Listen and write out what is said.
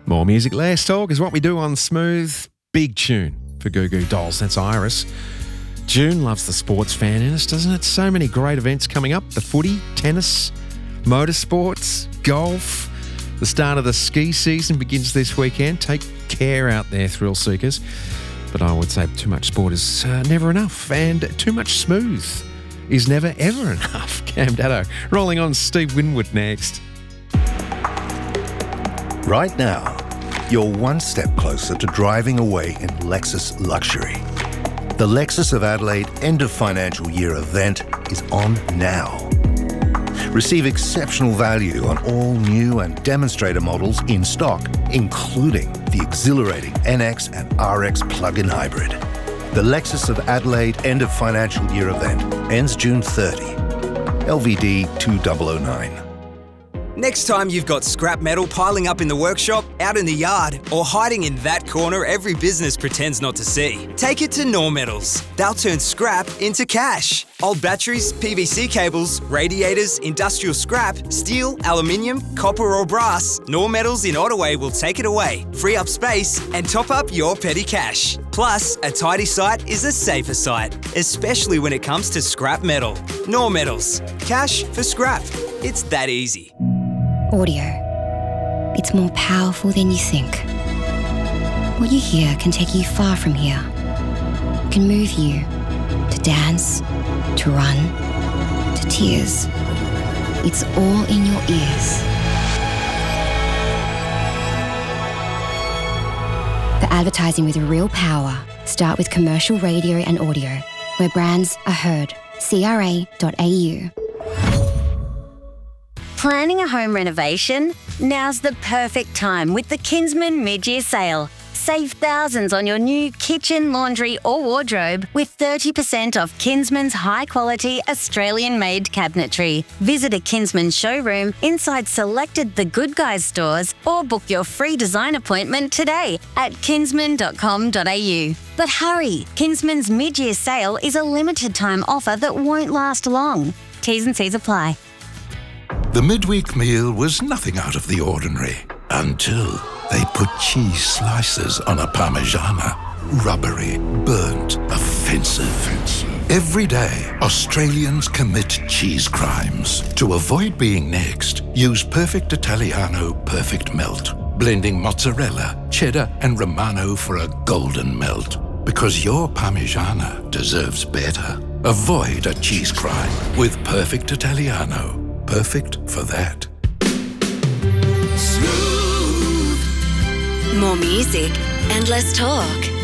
More music, less talk is what we do on Smooth. Big tune for Goo Goo Dolls. That's Iris. June loves the sports fan in us, doesn't it? So many great events coming up. The footy, tennis, motorsports, golf. The start of the ski season begins this weekend. Take care out there, thrill seekers. But I would say too much sport is never enough, and too much smooth is never ever enough. Cam Datto rolling on. Steve Winwood next. Right now, you're one step closer to driving away in Lexus luxury. The Lexus of Adelaide end of financial year event is on now. Receive exceptional value on all new and demonstrator models in stock, including the exhilarating NX and RX plug-in hybrid. The Lexus of Adelaide end of financial year event ends June 30. LVD 2009. Next time you've got scrap metal piling up in the workshop, out in the yard, or hiding in that corner every business pretends not to see, take it to Knorr Metals. They'll turn scrap into cash. Old batteries, PVC cables, radiators, industrial scrap, steel, aluminium, copper or brass, Knorr Metals in Ottaway will take it away, free up space, and top up your petty cash. Plus, a tidy site is a safer site, especially when it comes to scrap metal. Knorr Metals. Cash for scrap. It's that easy. Audio. It's more powerful than you think. What you hear can take you far from here. It can move you to dance, to run, to tears. It's all in your ears. For advertising with real power, start with commercial radio and audio, where brands are heard. CRA.au. Planning a home renovation? Now's the perfect time with the Kinsman mid-year sale. Save thousands on your new kitchen, laundry or wardrobe with 30% off Kinsman's high-quality Australian-made cabinetry. Visit a Kinsman showroom inside selected The Good Guys stores or book your free design appointment today at kinsman.com.au. But hurry, Kinsman's mid-year sale is a limited-time offer that won't last long. T's and C's apply. The midweek meal was nothing out of the ordinary until they put cheese slices on a Parmigiana. Rubbery, burnt, offensive. Every day, Australians commit cheese crimes. To avoid being next, use Perfect Italiano Perfect Melt, blending mozzarella, cheddar and Romano for a golden melt. Because your Parmigiana deserves better. Avoid a cheese crime with Perfect Italiano. Perfect for that. Smooth. More music and less talk.